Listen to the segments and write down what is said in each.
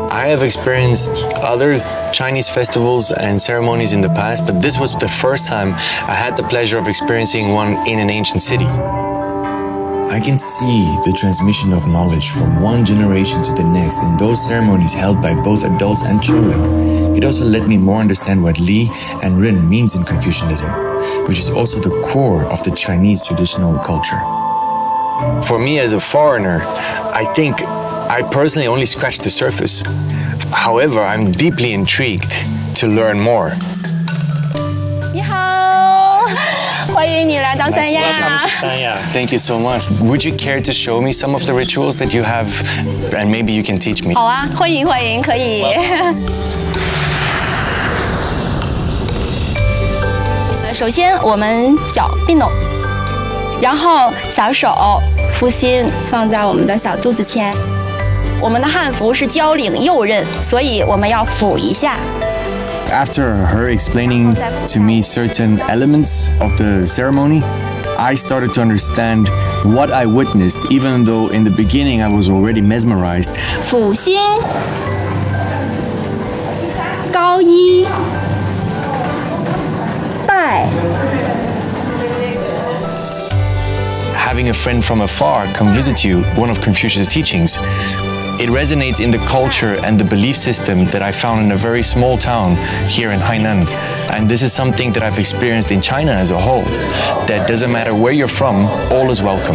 I have experienced other Chinese festivals and ceremonies in the past, but this was the first time I had the pleasure of experiencing one in an ancient city. I can see the transmission of knowledge from one generation to the next in those ceremonies held by both adults and children. It also let me more understand what Li and Ren means in Confucianism, which is also the core of the Chinese traditional culture. For me as a foreigner, I think I personally only scratched the surface. However, I'm deeply intrigued to learn more. 你好，欢迎你来到三亚。 Thank you so much. Would you care to show me some of the rituals that you have, and maybe you can teach me? 好啊，欢迎欢迎，可以。首先我们脚并拢，然后小手负心放在我们的小肚子前。我们的汉服是交领右衽，所以我们要抚一下。 After her explaining to me certain elements of the ceremony, I started to understand what I witnessed, even though in the beginning I was already mesmerized. 抚心，高一，拜。 Having a friend from afar come visit you, one of Confucius' teachings, it resonates in the culture and the belief system that I found in a very small town here in Hainan. And this is something that I've experienced in China as a whole, that doesn't matter where you're from, all is welcome.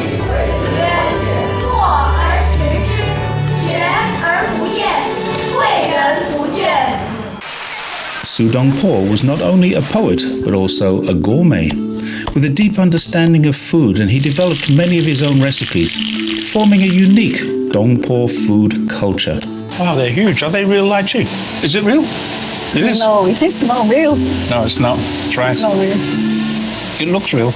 Su Dongpo was not only a poet, but also a gourmet. With a deep understanding of food, and he developed many of his own recipes, forming a unique Dongpo food culture. Wow, they're huge. Are they real lychee? Is it real? It is? No, it is not real. No, it's not. Try it. Not real. It looks real.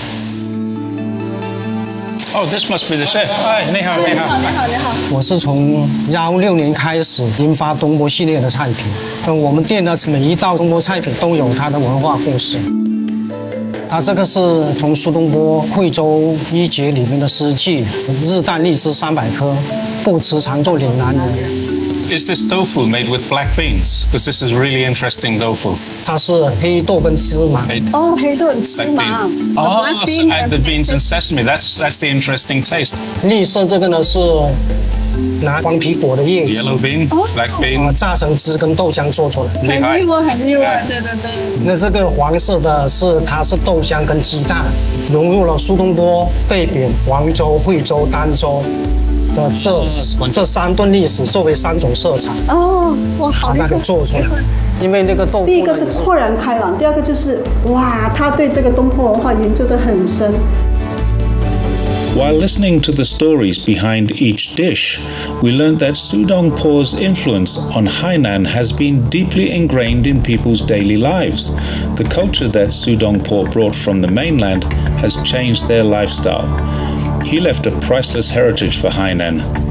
Oh, this must be the chef. Hi, 你好，你好。 你好。 我是从16年开始研发东坡系列的菜品。我们店的每一道东坡菜品都有它的文化故事。它这个是从苏东坡《惠州一节》里面的诗句：“日啖荔枝300颗，不辞长作岭南人。” Is this tofu made with black beans? Because this is really interesting tofu. 它是黑豆跟芝麻。 哦，黑豆芝麻。 Oh, so add the beans and sesame. That's the interesting taste. 绿色这个呢是拿黄皮果的叶子 Yellow bean, black bean. 榨成汁跟豆浆做出来。 很厉害，很厉害，对对对。 那这个黄色的它是豆浆跟鸡蛋，融入了苏东坡、废扁、黄州、惠州、儋州的这3段历史作为3种色彩。 哦，哇，好厉害！ 把它给做出来。因为那个豆腐， 第一个是豁然开朗，第二个就是哇，他对这个东坡文化研究得很深。 While listening to the stories behind each dish, we learned that Su Dongpo's influence on Hainan has been deeply ingrained in people's daily lives. The culture that Su Dongpo brought from the mainland has changed their lifestyle. He left a priceless heritage for Hainan.